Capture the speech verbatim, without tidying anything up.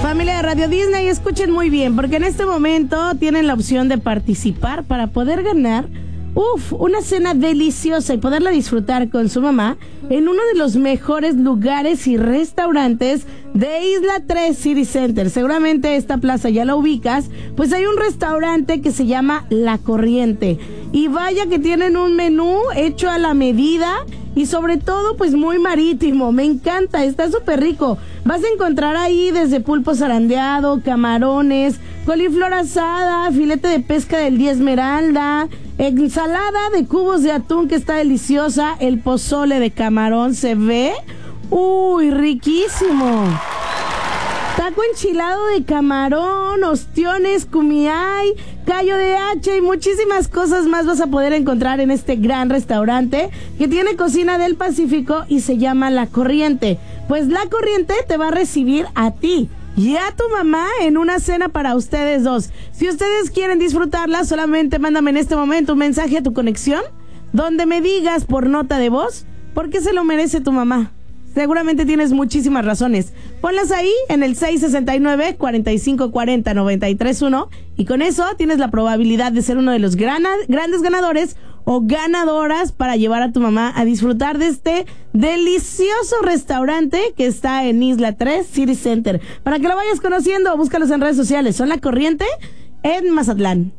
Familia de Radio Disney, escuchen muy bien, porque en este momento tienen la opción de participar para poder ganar Uf, una cena deliciosa y poderla disfrutar con su mamá en uno de los mejores lugares y restaurantes de Isla tres City Center. Seguramente esta plaza ya la ubicas, pues hay un restaurante que se llama La Corriente. Y vaya que tienen un menú hecho a la medida y sobre todo pues muy marítimo. Me encanta, está súper rico. Vas a encontrar ahí desde pulpo zarandeado, camarones, coliflor asada, filete de pesca del día Esmeralda, ensalada de cubos de atún que está deliciosa, el pozole de camarón se ve, uy, riquísimo. Taco enchilado de camarón, ostiones, cumiay, callo de hacha y muchísimas cosas más vas a poder encontrar en este gran restaurante que tiene cocina del Pacífico y se llama La Corriente. Pues La Corriente te va a recibir a ti y a tu mamá en una cena para ustedes dos. Si ustedes quieren disfrutarla, solamente mándame en este momento un mensaje a tu conexión donde me digas por nota de voz por qué se lo merece tu mamá. Seguramente tienes muchísimas razones. Ponlas ahí en el seis sesenta y nueve, cuarenta y cinco cuarenta, noventa y tres uno y con eso tienes la probabilidad de ser uno de los gran, grandes ganadores o ganadoras para llevar a tu mamá a disfrutar de este delicioso restaurante que está en Isla tres City Center. Para que lo vayas conociendo, búscalos en redes sociales. Son La Corriente en Mazatlán.